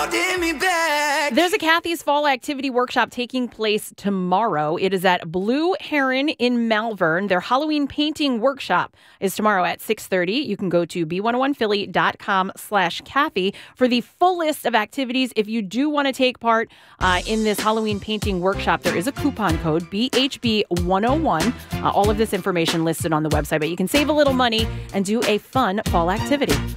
holding me back. There's a Kathy's Fall Activity Workshop taking place tomorrow. It is at Blue Heron in Malvern. Their Halloween painting workshop is tomorrow at 6:30. You can go to b101philly.com/Kathy for the full list of activities. If you do want to take part in this Halloween painting workshop, there is a coupon code BHB101. All of this information listed on the website, but you can save a little money and do a fun fall activity.